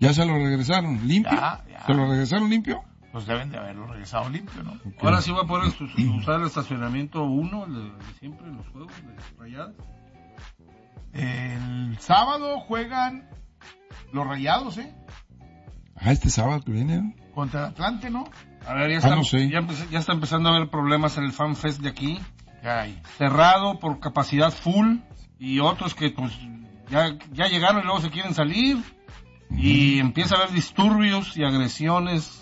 ¿Ya se lo regresaron limpio? Ya. ¿Se lo regresaron limpio? Pues deben de haberlo regresado limpio, ¿no? Okay. Ahora sí va a poder usar el estacionamiento 1, el de siempre en los juegos de Rayadas. El sábado juegan los Rayados, Este sábado que viene, ¿no? contra el Atlante, ¿no? A ver, ya está, no sé. ya está empezando a haber problemas en el Fan Fest de aquí. Ya hay. Cerrado por capacidad full y otros que pues ya llegaron y luego se quieren salir y empieza a haber disturbios y agresiones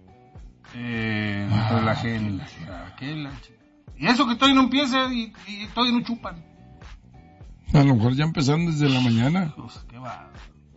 entre la gente. Y eso que todavía no empieza y todavía no chupan. A lo mejor ya empezaron desde la mañana. Pues, qué va.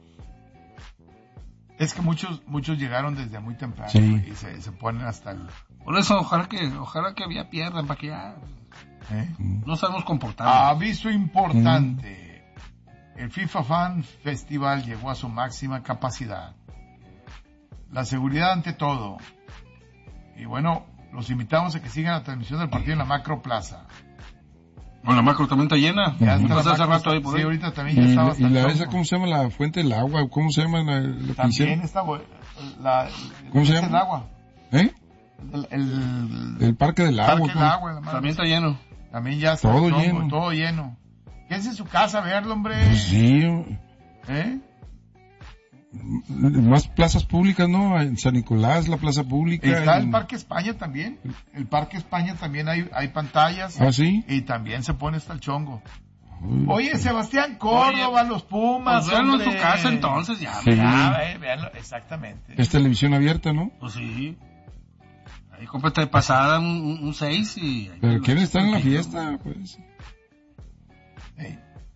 Es que muchos llegaron desde muy temprano, Sí. y se ponen hasta el... Por eso ojalá que ya pierdan para que ya no sabemos comportarnos. Aviso importante. El FIFA Fan Festival llegó a su máxima capacidad. La seguridad ante todo. Y bueno, los invitamos a que sigan la transmisión del partido en la Macro Plaza. Bueno, la macro también está llena. Ya está Pasé la hace Macro, rato ahí por sí, ahí. ahorita también ya estaba hasta Y el la tronco. esa, ¿cómo se llama? La fuente del agua, ¿cómo se llama? Lo que También hicieron? está ¿Cómo se llama? El agua. ¿Eh? El El parque del agua. parque del agua. la madre. También está lleno. También ya está Todo el tronco, lleno. todo lleno. Quédense en su casa a verlo, hombre. Pues sí, más plazas públicas, ¿no? En San Nicolás, la plaza pública. Está el Parque España también. El Parque España también hay pantallas. ¿Ah, sí? Y también se pone hasta el chongo. Uy. Oye, Sebastián Córdoba, los Pumas. Pues véanlo en hombre. tu casa entonces ya. Sí. Véanlo, exactamente. Es televisión abierta, ¿no? Pues sí. Ahí cómprate de pasada un 6 y... Pero quieren estar en la fiesta, pues. Ey.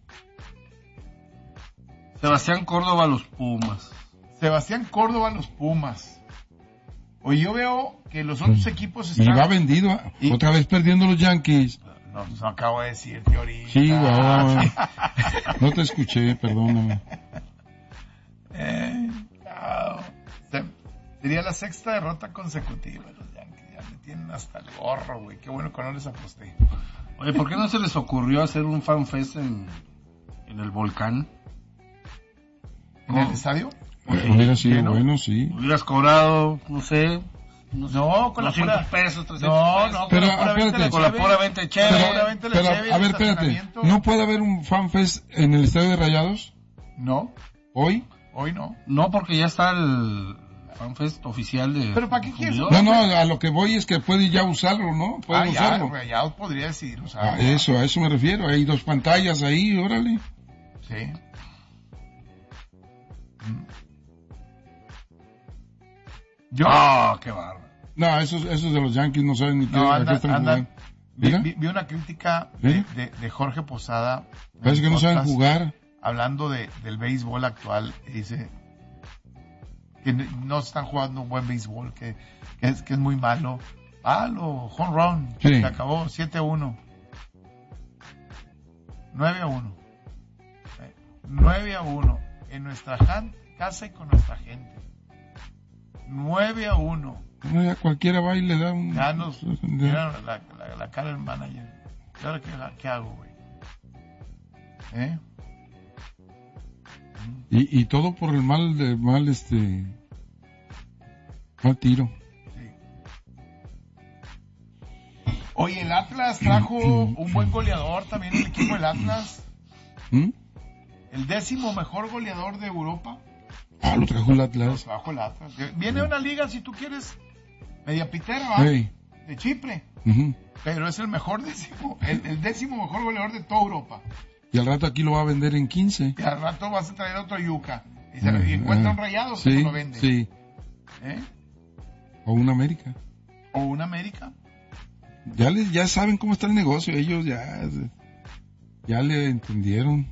Sebastián Córdoba, los Pumas. Sebastián Córdoba, los Pumas. Oye, yo veo que los otros equipos Y están... va vendido. Y- Otra vez perdiendo los Yankees. No, pues acabo de decirte ahorita. Sí, guau. No te escuché, perdóname. Sería la sexta derrota consecutiva de los Yankees. Ya me tienen hasta el gorro, güey. Qué bueno que no les aposté. Oye, ¿por qué no se les ocurrió hacer un fan fest en el volcán? ¿En el estadio? Hubiera sido ¿no? bueno, sí. Hubieras cobrado, no sé, No, con la 200 pura... pesos, 300 No, pesos. no, Pero, con la pura venta de espérate, con la cheve. pura venta de cheve. Pero- Seguramente la Pero, cheve y a el ver, espérate. estacionamiento. ¿No puede haber un fanfest en el estadio de Rayados? No, ¿Hoy? hoy no. No, porque ya está el fanfest oficial de... ¿Pero para qué quieres? No, no, a lo que voy es que puede ya usarlo, ¿no? Pueden Ya, usarlo. Rayados podría decidir A usarlo. eso me refiero. Hay 2 pantallas ahí, órale. Sí. Yo... ¡Ah, qué bárbaro! No, esos de los Yankees no saben ni qué, No, a qué están jugando. Mira. Vi una crítica ¿Sí? de Jorge Posada. Parece que no saben podcast, jugar. Hablando del béisbol actual, dice que no están jugando un buen béisbol, que es muy malo. Malo, home run, Sí. se acabó 7-1. 9-1. 9-1 en nuestra casa y con nuestra gente. 9-1. No, ya cualquiera va y le da un... Ya nos mira la cara del manager. ¿Y ahora qué hago, güey? Y todo por el mal tiro. Sí. Oye, el Atlas trajo un buen goleador también, el equipo del Atlas. ¿Mm? El 10º mejor goleador de Europa. Lo trajo el Lo Atlas. trajo el Atlas. Viene una liga, si tú quieres, media pitera, ¿va? Hey. De Chipre. Ujú. Pero es el mejor décimo, el 10º mejor goleador de toda Europa. Y al rato aquí lo va a vender en 15. Y al rato vas a traer otro Yuca. Y encuentra un Rayado, Sí, lo vende. sí. O un América. O un América. Ya saben cómo está el negocio. Ellos ya le entendieron.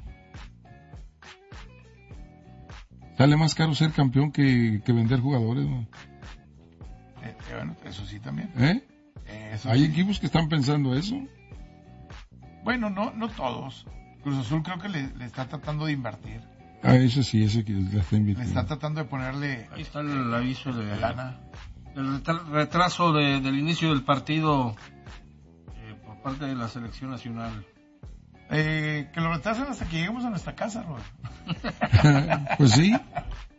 Sale más caro ser campeón que vender jugadores, ¿no? Bueno, eso sí también. Eso Hay sí. equipos que están pensando eso. Bueno, no todos. Cruz Azul creo que le está tratando de invertir. Eso sí, eso que la está Le invirtiendo. está tratando de ponerle Ahí está el aviso de lana. el retraso del inicio del partido por parte de la selección nacional. Que lo retrasen hasta que lleguemos a nuestra casa, Robert. Pues sí.